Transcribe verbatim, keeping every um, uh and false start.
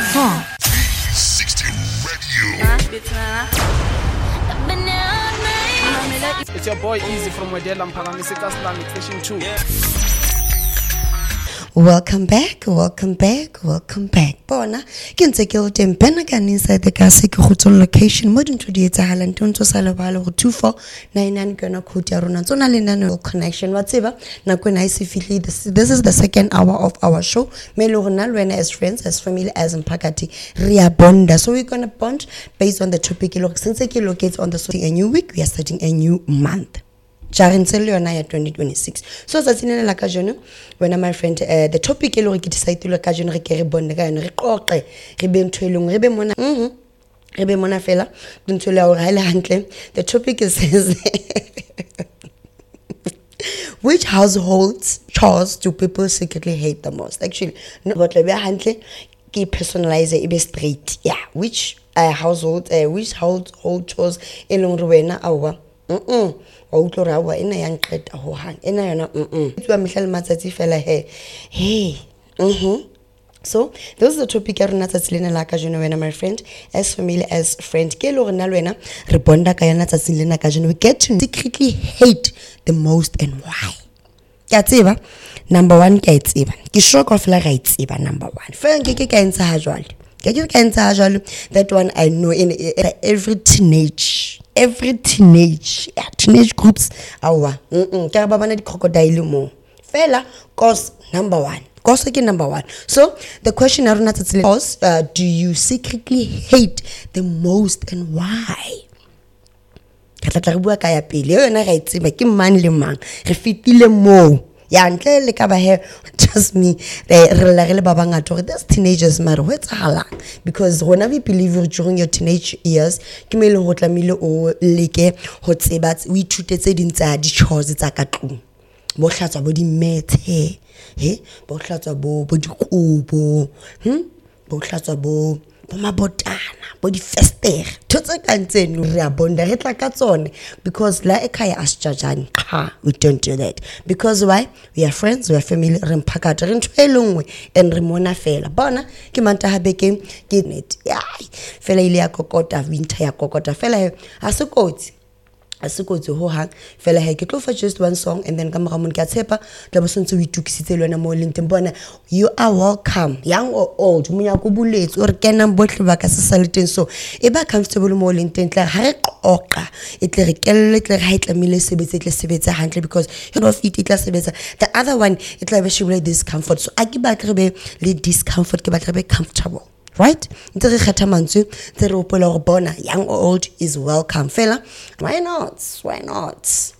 com. sixty Radio. It's your boy Easy from Wedella Mpalamisika Islamic Fishing two. Welcome back, welcome back, welcome back. Bona, ke ntse ke o teng pena ka inside the gas ke go tsolla location mo dintho di etsa halang ntse sala ba le go two four nine nine ke na code ya rona tsona le nano connection wa tseba na go na ise fitli. This this is the second hour of our show. Me le rona lwena as friends, as family, as mpakati re a bonda. So we're going to bond based on the topic lo since ke locate on the starting a new week, we are starting a new month. twenty twenty-six. So that's in la kajeno when my friend uh, the topic e lo re ke decide lo kajeno re ke re bonne ka yona re qoqe re be ntho eleng re be mona mhm re be mona fela ntho le a re ile hantle. The topic is says which households chores do people secretly hate the most? Actually no but le be hantle ke personalize e be straight. Yeah, which uh, household uh, which household chores elong re wena awa mm o utlora wa ena yang qeta ho hang ena yona mm tswa mihlale matsatsi fela he hey mhm so this is the topic ya rona tsatsi lena la ka jeno wena my friend, as family, as friend ke lo rena lwena re bonda ka yana tsatsi lena ka jeno. We get to secretly hate the most and why. Ke tseba number one ke a tseba ke shock of la ga tseba number one fa nke ke ka entsa ha jwale ke ke ka entsa ha jwale. That one I know in, in every teenage every teenage yeah, teenage groups awa mm ka ba bana di crocodile mo fela cause number one cause ke number one. So the question I runa tsatsile is uh, do you secretly hate the most and why? Ka tla re bua ka ya pele yona ga itseba ke mang le mang re fitile mo ya ntle le ka ba he just me re la re le ba bangata gore these teenagers mara ho etsahala because when we believe during your teenage years ke me le go tlamile o leke ho tseba o ithutetse dintsa di chores tsa ka tlung bo hlatswa bo di methe he bo hlatswa bo bo dikubo hm bo hlatswa bo bo mabotana bo di fester thotse ka ntseno re a bonda re tla ka tsone because la ekhaya asjajani ha we don't do that because why we are friends, we are family, re mphakata re ntwe lengwe and re mona fela bona ke manta ha beke ke net ya fela ile ya kokota winter ya kokota fela a se kotsi a se kotsi ho hang fela he ke tlo fa just one song and then ka mora mon ke a tshepa tla bosontse o itukisitse lona mo lenteng bona you are welcome young or old mo ya go buletse o re kena botle ba ka se saleteng so e ba comfortable mo lenteng tla ha re qoqa e tle re kelle tle re ha itlamile sebetse tle sebetsa hantle because you know it tla sebetsa. The other one it tla be shibule discomfort so a ke ba tle be le discomfort ke ba tle be comfortable. Right? Ntse re kgetha mantswe tse re opola gore bona young or old is welcome fela. Why not? Why not?